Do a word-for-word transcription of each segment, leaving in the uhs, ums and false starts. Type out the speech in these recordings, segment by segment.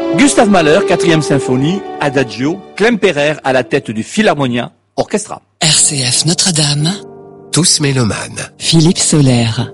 Gustav Mahler, quatrième symphonie, Adagio, Klemperer à la tête du Philharmonia Orchestra. R C F Notre-Dame. Tous mélomanes. Philippe Soler.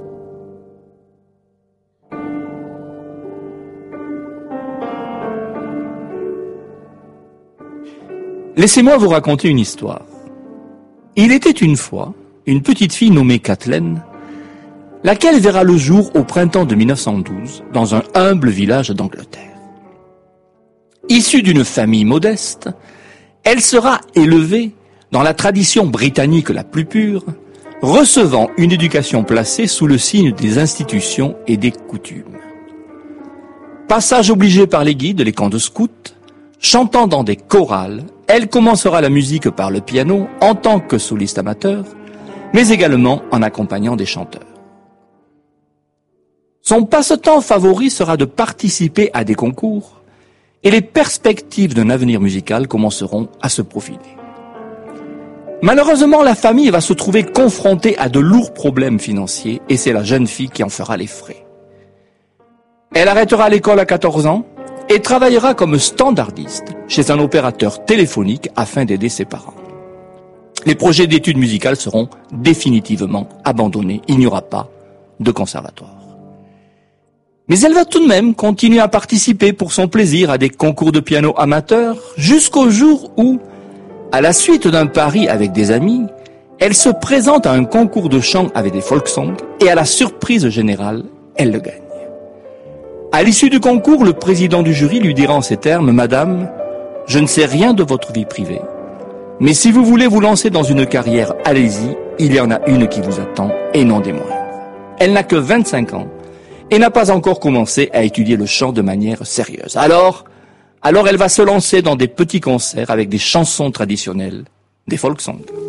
Laissez-moi vous raconter une histoire. Il était une fois une petite fille nommée Kathleen, laquelle verra le jour au printemps de mille neuf cent douze dans un humble village d'Angleterre. Issue d'une famille modeste, elle sera élevée dans la tradition britannique la plus pure, recevant une éducation placée sous le signe des institutions et des coutumes. Passage obligé par les guides, les camps de scouts, chantant dans des chorales, elle commencera la musique par le piano en tant que soliste amateur, mais également en accompagnant des chanteurs. Son passe-temps favori sera de participer à des concours et les perspectives d'un avenir musical commenceront à se profiler. Malheureusement, la famille va se trouver confrontée à de lourds problèmes financiers et c'est la jeune fille qui en fera les frais. Elle arrêtera l'école à quatorze ans et travaillera comme standardiste chez un opérateur téléphonique afin d'aider ses parents. Les projets d'études musicales seront définitivement abandonnés. Il n'y aura pas de conservatoire. Mais elle va tout de même continuer à participer pour son plaisir à des concours de piano amateurs jusqu'au jour où, à la suite d'un pari avec des amis, elle se présente à un concours de chant avec des folk songs et à la surprise générale, elle le gagne. À l'issue du concours, le président du jury lui dira en ces termes « Madame, je ne sais rien de votre vie privée, mais si vous voulez vous lancer dans une carrière, allez-y, il y en a une qui vous attend et non des moindres. » Elle n'a que vingt-cinq ans et n'a pas encore commencé à étudier le chant de manière sérieuse. Alors, alors elle va se lancer dans des petits concerts avec des chansons traditionnelles, des folk songs.